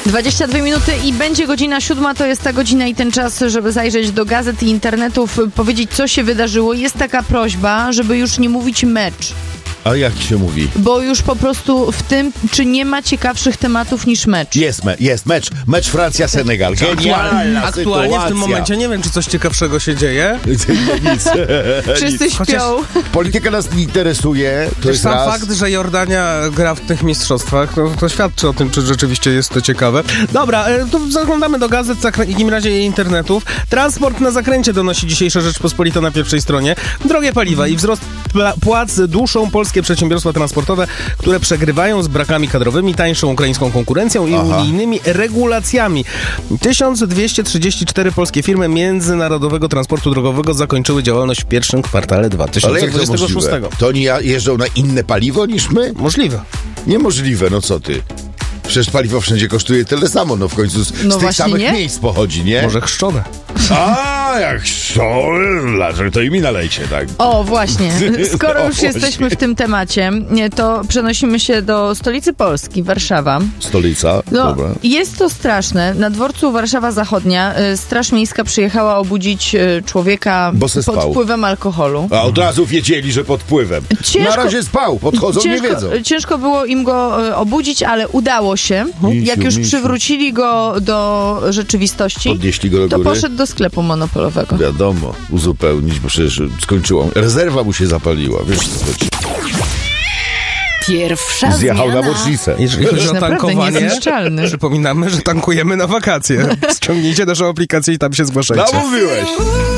22 minuty i będzie godzina 7, to jest ta godzina i ten czas, żeby zajrzeć do gazet i internetów, powiedzieć, co się wydarzyło. Jest taka prośba, żeby już nie mówić mecz. A jak się mówi? Bo już po prostu w tym, czy nie ma ciekawszych tematów niż mecz. Jest mecz. Mecz Francja-Senegal. Genialna Aktualnie sytuacja. w tym momencie nie wiem, czy coś ciekawszego się dzieje. Nic. Wszyscy śpią. Polityka nas nie interesuje. To jest Sam raz. fakt, że Jordania gra w tych mistrzostwach, to świadczy o tym, czy rzeczywiście jest to ciekawe. Dobra, to zaglądamy do gazet, w takim razie i internetów. Transport na zakręcie, donosi dzisiejsza Rzeczpospolita na pierwszej stronie. Drogie paliwa i wzrost płac duszą polskie przedsiębiorstwa transportowe, które przegrywają z brakami kadrowymi, tańszą ukraińską konkurencją i unijnymi regulacjami. 1234 polskie firmy międzynarodowego transportu drogowego zakończyły działalność w pierwszym kwartale Ale jak to 2026. możliwe? To oni jeżdżą na inne paliwo niż my? Możliwe. Niemożliwe, no co ty? Przecież paliwo wszędzie kosztuje tyle samo, no w końcu z tych właśnie samych nie? miejsc pochodzi, nie? Może chrzczone. A, jak dlaczego to i mi nalejcie, tak? O, właśnie. Skoro już właśnie. jesteśmy w tym temacie, to przenosimy się do stolicy Polski, Warszawa. Stolica, No, dobra. jest to straszne. Na dworcu Warszawa Zachodnia Straż Miejska przyjechała obudzić człowieka Bo se pod spał. wpływem alkoholu. A od razu wiedzieli, że pod wpływem. Na razie spał, podchodzą, nie wiedzą. Ciężko było im go obudzić, ale udało się. Jak już przywrócili go do rzeczywistości, Podnieśli go do to góry. poszedł do sklepu monopolowego. Wiadomo, uzupełnić, bo przecież skończyła. Rezerwa mu się zapaliła, wiesz co chodzi. Pierwsza Zjechał na zmiana. bocznicę. Jeżeli chodzi o Naprawdę tankowanie, niezniszczalny. przypominamy, że tankujemy na wakacje. Ściągnijcie naszą aplikację i tam się zgłaszajcie. No mówiłeś.